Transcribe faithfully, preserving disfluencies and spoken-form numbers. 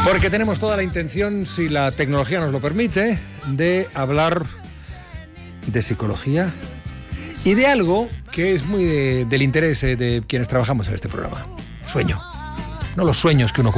Porque tenemos toda la intención, si la tecnología nos lo permite, de hablar de psicología y de algo que es muy de, del interés de quienes trabajamos en este programa. Sueño. No los sueños que uno